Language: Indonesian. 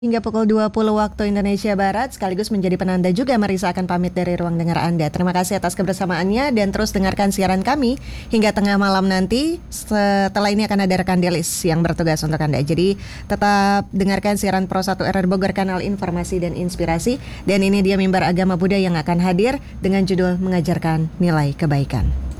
Hingga pukul 20 waktu Indonesia Barat, sekaligus menjadi penanda juga Marisa akan pamit dari ruang dengar Anda. Terima kasih atas kebersamaannya dan terus dengarkan siaran kami hingga tengah malam nanti. Setelah ini akan ada rekan Delis yang bertugas untuk Anda. Jadi tetap dengarkan siaran Pro 1 RR Bogor, kanal informasi dan inspirasi. Dan ini dia mimbar agama Buddha yang akan hadir dengan judul Mengajarkan Nilai Kebaikan.